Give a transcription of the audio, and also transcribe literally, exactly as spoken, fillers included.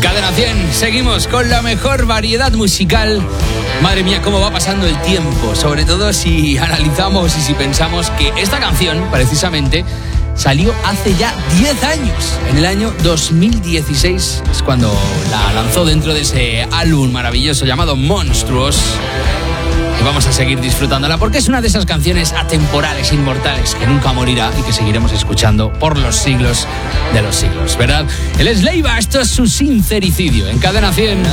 Cadena cien, seguimos con la mejor variedad musical. Madre mía, cómo va pasando el tiempo, sobre todo si analizamos y si pensamos que esta canción, precisamente, salió hace ya diez años. En el año dos mil dieciséis es cuando la lanzó dentro de ese álbum maravilloso llamado Monstruos. Y vamos a seguir disfrutándola porque es una de esas canciones atemporales, inmortales, que nunca morirá y que seguiremos escuchando por los siglos de los siglos, ¿verdad? Él es Leiva, esto es su sincericidio en Cadena cien.